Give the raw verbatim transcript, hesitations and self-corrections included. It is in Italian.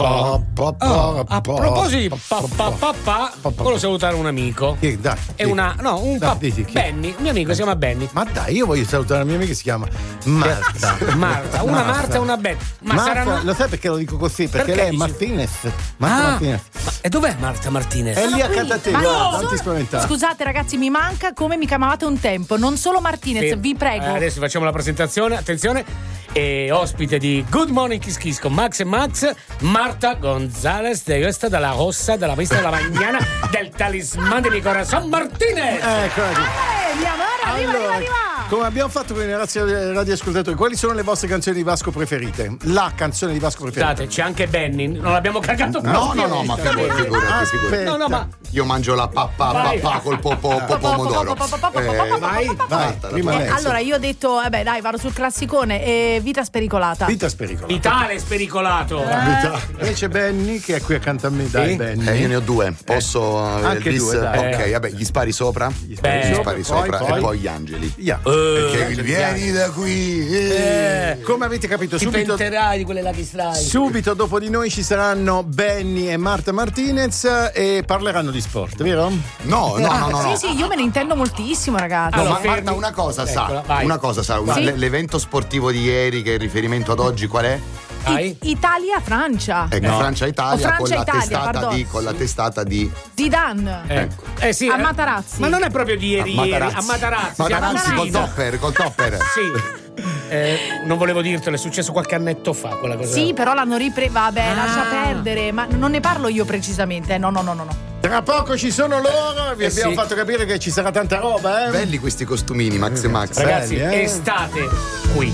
Oh, a proposito di papà papà, volevo salutare un amico. Chi? Dai. È una no, un Dai, pa- dici, chi? Benny, un mio amico si chiama Benny. Ma dai, io voglio salutare la mia amica che si chiama Marta. Marta, una Marta e una Benny. Ma Marta, saranno lo sai perché lo dico così? Perché, Perché lei è dici? Martinez. Marta Ah, Martinez. ma- e dov'è Marta Martinez? È lì Sono accanto a qui. te, Ma guarda, no, non ti sono- spaventare. Scusate ragazzi, mi manca come mi chiamavate un tempo. Non solo Martinez, Sì. vi prego. Eh, adesso facciamo la presentazione, attenzione. E ospite di Good Morning Kiss Kiss con Max e Max, Marta González de Esta de la Rosa, della Vista della Mañana, del Talismán de mi Corazón Martinez. Eccola qui. Eh, mia amore, arriva, Allora, arriva, arriva. come abbiamo fatto con i ragazzi radioascoltatori, quali sono le vostre canzoni di Vasco preferite? La canzone di Vasco preferita. Scusate, c'è anche Benny, non l'abbiamo cagato No, proprio. no, no, ma figurati, figurati, figurati. No, no, ma Io mangio la papà Vai. papà col popo pomodoro. Eh, Vai, vai, prima Eh, lei. allora io ho detto, vabbè dai, vado sul classicone. eh, vita spericolata. Vita spericolata. Vitale spericolato. Vita. Invece Benny che è qui accanto a me, dai Benny. Eh, io ne ho due. Posso avere Anche il bis? due, dai. Ok, vabbè, gli spari sopra. Gli spari Gli sopra, spari poi, sopra poi. e poi gli angeli. Yeah. Perché il vieni da qui. eh. Come avete capito, Ti subito, penterai di quelle là che strai. subito dopo di noi ci saranno Benny e Marta Martinez e parleranno di sport, vero? No, no, no, no. no. Sì, sì, io me ne intendo moltissimo, ragazzi. No, Allora, ma fermi. Marta, una cosa Eccola, sa, vai. una cosa sa, una- Sì. l- l'evento sportivo di ieri che è il riferimento ad oggi qual è? Vai. Italia-Francia. Ecco, No. Francia-Italia O con, la Francia-Italia, testata pardon. di, con la testata di Zidane. Ecco. Eh sì, A eh. Matarazzi. Ma non è proprio di ieri, ieri. Matarazzi. A Matarazzi. Matarazzi siamo col vicino. topper, col topper. Sì. Eh, non volevo dirtelo, è successo qualche annetto fa quella cosa. Sì, però l'hanno ripresa. Vabbè, Ah. lascia perdere. Ma non ne parlo io precisamente. eh, No, no, no, no. no. Tra poco ci sono loro, vi Eh abbiamo sì. fatto capire che ci sarà tanta roba, eh? Belli questi costumini, Max e Max. Ragazzi, belli, eh. estate qui.